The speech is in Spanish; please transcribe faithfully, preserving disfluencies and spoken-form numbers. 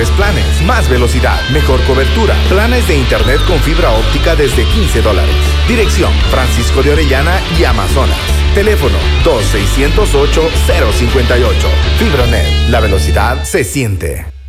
Mejores planes, más velocidad, mejor cobertura. Planes de internet con fibra óptica desde quince dólares. Dirección: Francisco de Orellana y Amazonas. Teléfono dos seis cero ocho cero cinco ocho. Fibronet, la velocidad se siente.